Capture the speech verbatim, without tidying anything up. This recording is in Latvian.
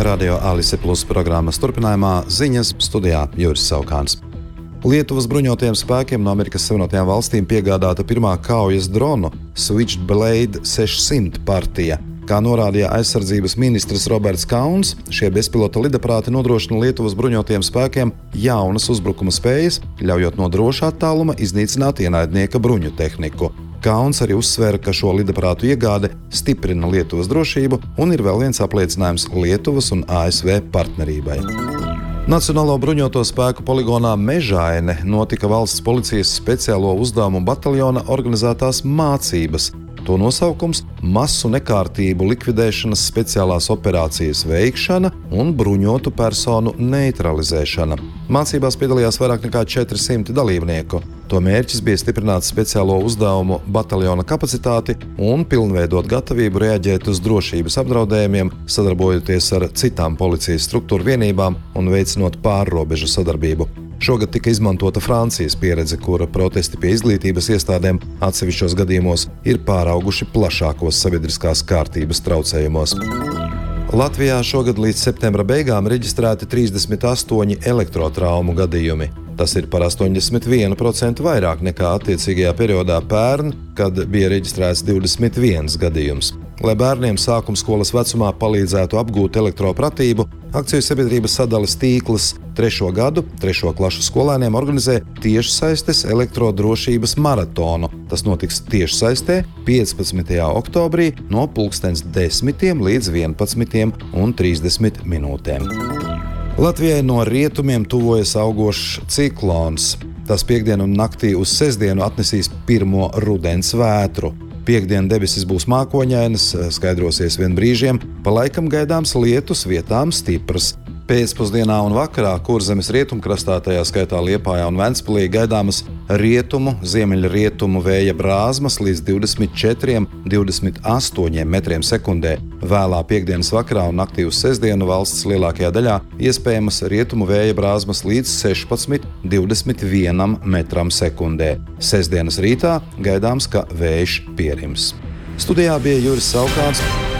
Radio Alise Plus programmas turpinājumā ziņas studijā Juris Saukāns. Lietuvas bruņotajiem spēkiem no Amerikas Savienotajām valstīm piegādāta pirmā kaujas dronu Switchblade sešsimt partija. Kā norādīja aizsardzības ministrs Roberts Kauns, šie bezpilota lidaprāti nodrošina Lietuvas bruņotajiem spēkiem jaunas uzbrukuma spējas, ļaujot no droša attāluma iznīcināt ienaidnieka bruņu tehniku. Kauns arī uzsvēra, ka šo lidaprātu iegāde stiprina Lietuvas drošību un ir vēl viens apliecinājums Lietuvas un A S V partnerībai. Nacionālo bruņoto spēku poligonā Mežaine notika valsts policijas speciālo uzdevumu bataljona organizētās mācības. To nosaukums – masu nekārtību likvidēšanas speciālās operācijas veikšana un bruņotu personu neutralizēšana. Mācībās piedalījās vairāk nekā četri simti dalībnieku. To mērķis bija stiprināt speciālo uzdevumu bataljona kapacitāti un pilnveidot gatavību reaģēt uz drošības apdraudējumiem, sadarbojoties ar citām policijas struktūru vienībām un veicinot pārrobežu sadarbību. Šogad tika izmantota Francijas pieredze, kura protesti pie izglītības iestādēm atsevišķos gadījumos ir pārauguši plašākos sabiedriskās kārtības traucējumos. Latvijā šogad līdz septembra beigām reģistrēti trīsdesmit astoņi elektrotraumu gadījumi. Tas ir par astoņdesmit vienu procentu vairāk nekā attiecīgajā periodā pērn, kad bija reģistrēts divdesmit viens gadījums. Lai bērniem sākuma skolas vecumā palīdzētu apgūt elektropratību, akciju sabiedrības sadales tīkls trešo gadu trešo klašu skolēniem organizē tiešsaistes elektrodrošības maratonu. Tas notiks tiešsaistē piecpadsmitajā oktobrī no pulkstens desmitiem līdz vienpadsmitiem un trīsdesmit minūtēm. Latvijai no rietumiem tuvojas augošs ciklons. Tas piekdienu un naktī uz sestdienu atnesīs pirmo rudens vētru. Piektdien debesis būs mākoņainas, skaidrosies vien brīžiem, pa laikam gaidāms lietus, vietām stiprs. Pēcpusdienā un vakarā Kurzemes rietumkrastā, tajā skaitā Liepājā un Ventspilī, gaidāmas rietumu, ziemeļrietumu vēja brāzmas līdz divdesmit četriem līdz divdesmit astoņiem metriem sekundē. Vēlā piektdienas vakarā un naktī uz sestdienu valsts lielākajā daļā iespējamas rietumu vēja brāzmas līdz sešpadsmit līdz divdesmit vienam metram sekundē. Sestdienas rītā gaidāms, ka vējš pierims. Studijā bija Juris Saukāns.